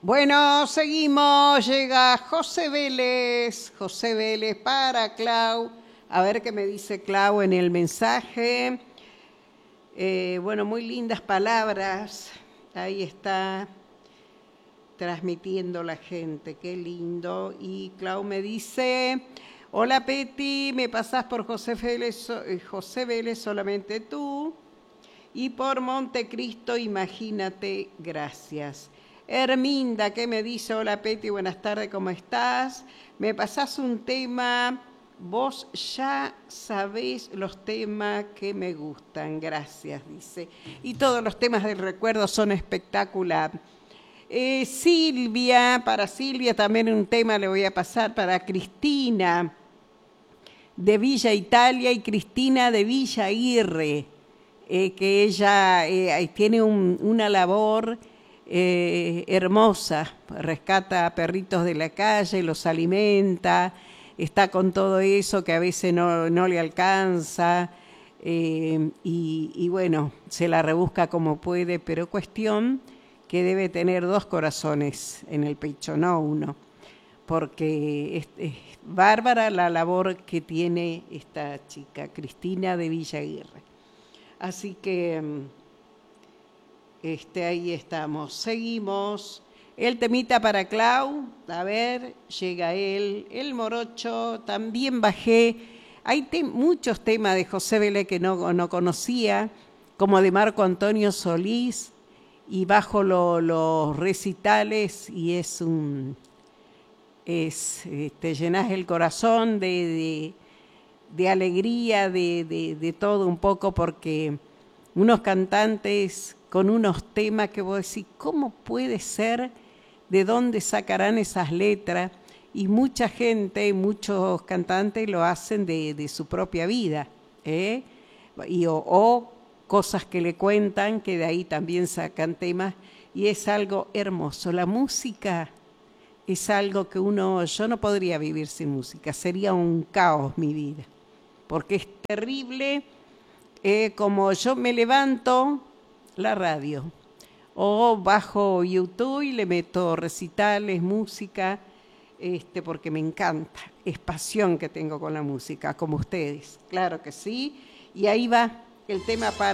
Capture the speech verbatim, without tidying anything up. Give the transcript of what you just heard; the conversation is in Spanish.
Bueno, seguimos. Llega José Vélez. José Vélez para Clau. A ver qué me dice Clau en el mensaje. Eh, bueno, muy lindas palabras. Ahí está transmitiendo la gente. Qué lindo. Y Clau me dice: hola Peti, me pasás por José Vélez, José Vélez solamente tú. Y por Montecristo, imagínate, gracias. Herminda, ¿qué me dice? Hola Peti, buenas tardes, ¿cómo estás? Me pasás un tema, vos ya sabés los temas que me gustan, gracias, dice. Y todos los temas del recuerdo son espectacular. Eh, Silvia, para Silvia también un tema le voy a pasar para Cristina de Villa Italia y Cristina de Villa Aguirre. Eh, que ella eh, tiene un, una labor eh, hermosa, rescata a perritos de la calle, los alimenta, está con todo eso que a veces no, no le alcanza eh, y, y bueno, se la rebusca como puede, pero cuestión que debe tener dos corazones en el pecho, no uno, porque es, es bárbara la labor que tiene esta chica, Cristina de Villa Aguirre. Así que este, ahí estamos. Seguimos. El temita para Clau. A ver, llega él. El morocho. También bajé. Hay te muchos temas de José Vélez que no, no conocía, como de Marco Antonio Solís. Y bajo lo, los recitales y es un... Es, te llenas el corazón de... de de alegría, de, de, de todo un poco, porque unos cantantes con unos temas que vos decís, ¿cómo puede ser? ¿De dónde sacarán esas letras? Y mucha gente, muchos cantantes lo hacen de, de su propia vida, ¿eh? y, o, o cosas que le cuentan, que de ahí también sacan temas, y es algo hermoso. La música es algo que uno, yo no podría vivir sin música, sería un caos mi vida. Porque es terrible, eh, como yo me levanto, la radio, o bajo YouTube y le meto recitales, música, este, porque me encanta, es pasión que tengo con la música, como ustedes, claro que sí, y ahí va el tema para...